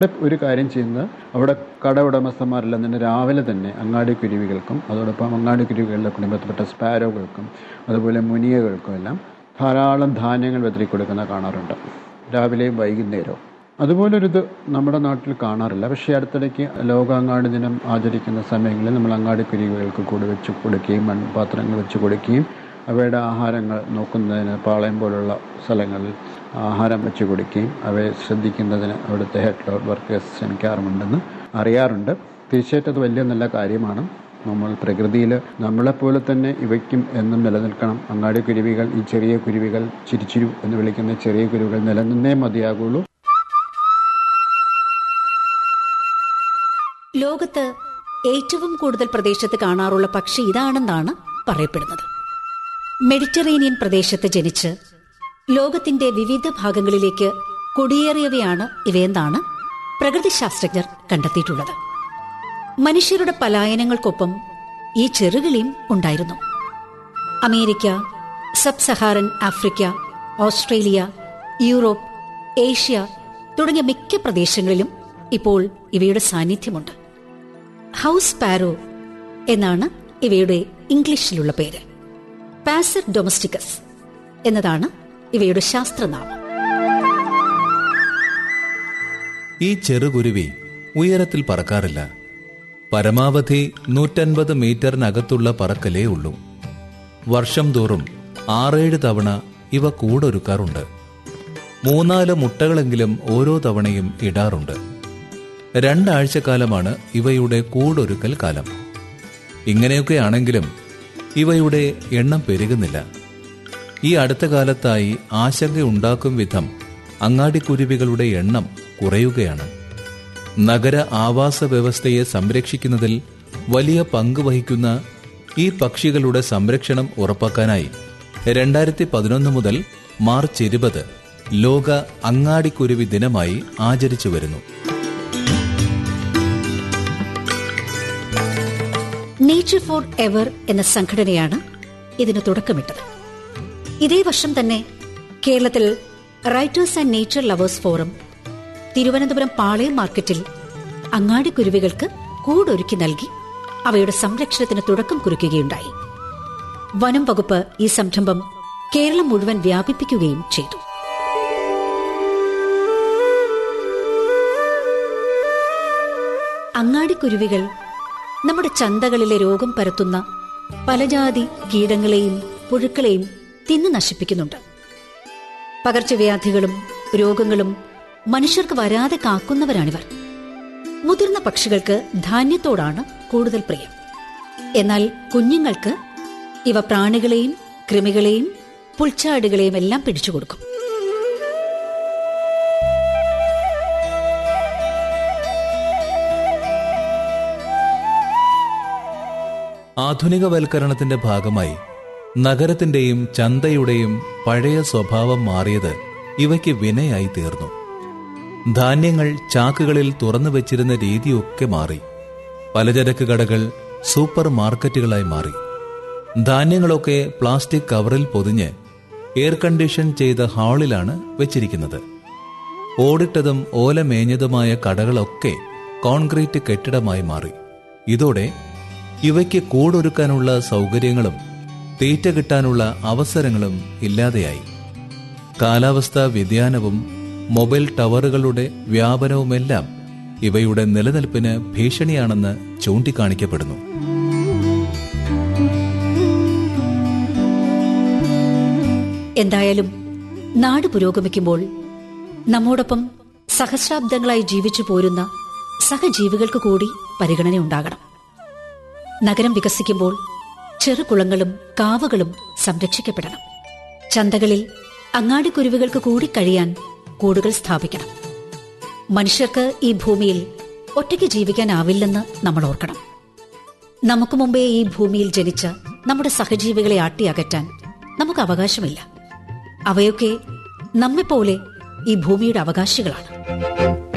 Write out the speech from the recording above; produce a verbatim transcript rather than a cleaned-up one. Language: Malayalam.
ഒരു കാര്യം ചെയ്യുന്നത്, അവിടെ കട ഉടമസ്ഥന്മാരെല്ലാം തന്നെ രാവിലെ തന്നെ അങ്ങാടി കുരുവികൾക്കും അതോടൊപ്പം അങ്ങാടി കുരുവികളുടെ കുടുംബത്തിൽപ്പെട്ട സ്പാരോകൾക്കും അതുപോലെ മുനിയകൾക്കും എല്ലാം ധാരാളം ധാന്യങ്ങൾ വിതറി കൊടുക്കുന്ന കാണാറുണ്ട്, രാവിലെയും വൈകുന്നേരവും. അതുപോലൊരിത് നമ്മുടെ നാട്ടിൽ കാണാറില്ല. പക്ഷേ അടുത്തിടയ്ക്ക് ലോക അങ്ങാടി ദിനം ആചരിക്കുന്ന സമയങ്ങളിൽ നമ്മൾ അങ്ങാടി കുരുവികൾക്ക് കൂട് വെച്ച് കൊടുക്കുകയും മൺപാത്രങ്ങൾ വെച്ച് കൊടുക്കുകയും അവയുടെ ആഹാരങ്ങൾ നോക്കുന്നതിന് പാളയം പോലുള്ള സ്ഥലങ്ങളിൽ ആഹാരം വെച്ച് കൊടുക്കുകയും അവയെ ശ്രദ്ധിക്കുന്നതിന് അവിടുത്തെ ഹെഡ് ലോഡ് വർക്കേഴ്സ് ക്ഷണിക്കാറുമുണ്ടെന്ന് അറിയാറുണ്ട്. തീർച്ചയായിട്ടും അത് വലിയ നല്ല കാര്യമാണ്. നമ്മൾ പ്രകൃതിയിൽ നമ്മളെപ്പോലെ തന്നെ ഇവയ്ക്കും എന്നും നിലനിൽക്കണം. അങ്ങാടി കുരുവികൾ, ഈ ചെറിയ കുരുവികൾ, ചിരിച്ചിരു എന്ന് വിളിക്കുന്ന ചെറിയ കുരുവികൾ നിലനിന്നേ മതിയാകുള്ളൂ. ലോകത്ത് ഏറ്റവും കൂടുതൽ പ്രദേശത്ത് കാണാറുള്ള പക്ഷി ഇതാണെന്നാണ് പറയപ്പെടുന്നത്. മെഡിറ്ററേനിയൻ പ്രദേശത്ത് ജനിച്ച് ലോകത്തിന്റെ വിവിധ ഭാഗങ്ങളിലേക്ക് കുടിയേറിയവയാണ് ഇവയെന്നാണ് പ്രകൃതിശാസ്ത്രജ്ഞർ കണ്ടെത്തിയിട്ടുള്ളത്. മനുഷ്യരുടെ പലായനങ്ങൾക്കൊപ്പം ഈ ചെറുകിളിയും ഉണ്ടായിരുന്നു. America, sub Saharan Africa, Australia, Europe, Asia തുടങ്ങിയ മിക്ക പ്രദേശങ്ങളിലും ഇപ്പോൾ ഇവയുടെ സാന്നിധ്യമുണ്ട്. ഹൗസ് സ്പാരോ എന്നാണ് ഇവയുടെ ഇംഗ്ലീഷിലുള്ള പേര്. പാസർ ഡൊമസ്റ്റിക്കസ് എന്നതാണ് ഇവയുടെ ശാസ്ത്രനാമം. ഈ ചെറുകുരുവി ഉയരത്തിൽ പറക്കാറില്ല. പരമാവധി നൂറ്റൻപത് മീറ്ററിനകത്തുള്ള പറക്കലേ ഉള്ളൂ. വർഷം തോറും ആറേഴ് തവണ ഇവ കൂടൊരുക്കാറുണ്ട്. മൂന്നാല് മുട്ടകളെങ്കിലും ഓരോ തവണയും ഇടാറുണ്ട്. രണ്ടാഴ്ചക്കാലമാണ് ഇവയുടെ കൂടൊരുക്കൽ കാലം. ഇങ്ങനെയൊക്കെയാണെങ്കിലും ഇവയുടെ എണ്ണം പെരുകുന്നില്ല. ഈ അടുത്ത കാലത്തായി ആശങ്കയുണ്ടാക്കും വിധം അങ്ങാടിക്കുരുവികളുടെ എണ്ണം കുറയുകയാണ്. നഗര ആവാസ വ്യവസ്ഥയെ സംരക്ഷിക്കുന്നതിൽ വലിയ പങ്ക് വഹിക്കുന്ന ഈ പക്ഷികളുടെ സംരക്ഷണം ഉറപ്പാക്കാനായി രണ്ടായിരത്തി പതിനൊന്ന് മുതൽ മാർച്ച് ഇരുപത് ലോക അങ്ങാടിക്കുരുവി ദിനമായി ആചരിച്ചു വരുന്നു. നേച്ചർ ഫോർ എവർ എന്ന സംഘടനയാണ് ഇതിന് തുടക്കമിട്ടത്. ഇതേ വർഷം തന്നെ കേരളത്തിൽ writers and nature lovers forum Thiruvananthapuram Palayam മാർക്കറ്റിൽ അങ്ങാടിക്കുരുവികൾക്ക് കൂടൊരുക്കി നൽകി അവയുടെ സംരക്ഷണത്തിന് തുടക്കം കുറിക്കുകയുണ്ടായി. വനം വകുപ്പ് ഈ സംരംഭം കേരളം മുഴുവൻ വ്യാപിപ്പിക്കുകയും ചെയ്തു. അങ്ങാടിക്കുരുവികൾ നമ്മുടെ ചന്തകളിലെ രോഗം പരത്തുന്ന പലജാതി കീടങ്ങളെയും പുഴുക്കളെയും തിന്നു നശിപ്പിക്കുന്നുണ്ട്. പകർച്ചവ്യാധികളും രോഗങ്ങളും മനുഷ്യർക്ക് വരാതെ കാക്കുന്നവരാണിവർ. മുതിർന്ന പക്ഷികൾക്ക് ധാന്യത്തോടാണ് കൂടുതൽ പ്രിയം. എന്നാൽ കുഞ്ഞുങ്ങൾക്ക് ഇവ പ്രാണികളെയും കൃമികളെയും പുൽച്ചാടുകളെയും എല്ലാം പിടിച്ചുകൊടുക്കും. ആധുനികവൽക്കരണത്തിന്റെ ഭാഗമായി നഗരത്തിന്റെയും ചന്തയുടെയും പഴയ സ്വഭാവം മാറിയത് ഇവയ്ക്ക് വിനയായി തീർന്നു. ധാന്യങ്ങൾ ചാക്കുകളിൽ തുറന്നു വച്ചിരുന്ന രീതിയൊക്കെ മാറി. പലചരക്ക് കടകൾ സൂപ്പർ മാർക്കറ്റുകളായി മാറി. ധാന്യങ്ങളൊക്കെ പ്ലാസ്റ്റിക് കവറിൽ പൊതിഞ്ഞ് എയർ കണ്ടീഷൻ ചെയ്ത ഹാളിലാണ് വെച്ചിരിക്കുന്നത്. ഓടിട്ടതും ഓലമേഞ്ഞതുമായ കടകളൊക്കെ കോൺക്രീറ്റ് കെട്ടിടമായി മാറി. ഇതോടെ ഇവയ്ക്ക് കൂടൊരുക്കാനുള്ള സൗകര്യങ്ങളും തീറ്റ കിട്ടാനുള്ള അവസരങ്ങളും ഇല്ലാതെയായി. കാലാവസ്ഥാ വ്യതിയാനവും മൊബൈൽ ടവറുകളുടെ വ്യാപനവുമെല്ലാം ഇവയുടെ നിലനിൽപ്പിന് ഭീഷണിയാണെന്ന് ചൂണ്ടിക്കാണിക്കപ്പെടുന്നു. എന്തായാലും നാട് പുരോഗമിക്കുമ്പോൾ നമ്മോടൊപ്പം സഹസ്രാബ്ദങ്ങളായി ജീവിച്ചു പോരുന്ന സഹജീവികൾക്ക് കൂടി പരിഗണനയുണ്ടാകണം. നഗരം വികസിക്കുമ്പോൾ ചെറുകുളങ്ങളും കാവുകളും സംരക്ഷിക്കപ്പെടണം. ചന്തകളിൽ അങ്ങാടിക്കുരുവികൾക്ക് കൂടി കഴിയാൻ കൂടുകൾ സ്ഥാപിക്കണം. മനുഷ്യർക്ക് ഈ ഭൂമിയിൽ ഒറ്റയ്ക്ക് ജീവിക്കാനാവില്ലെന്ന് നമ്മൾ ഓർക്കണം. നമുക്ക് മുമ്പേ ഈ ഭൂമിയിൽ ജനിച്ച നമ്മുടെ സഹജീവികളെ ആട്ടിയകറ്റാൻ നമുക്ക് അവകാശമില്ല. അവയൊക്കെ നമ്മെപ്പോലെ ഈ ഭൂമിയുടെ അവകാശികളാണ്.